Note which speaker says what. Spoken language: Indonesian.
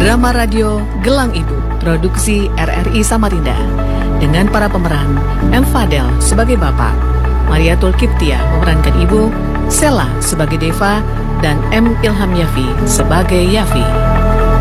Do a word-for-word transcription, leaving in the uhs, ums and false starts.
Speaker 1: Drama radio Gelang Ibu, produksi R R I Samarinda, dengan para pemeran M. Fadel sebagai Bapak, Mariatul Kiptia memerankan Ibu, Sela sebagai Deva, dan M. Ilham Yafi sebagai Yafi.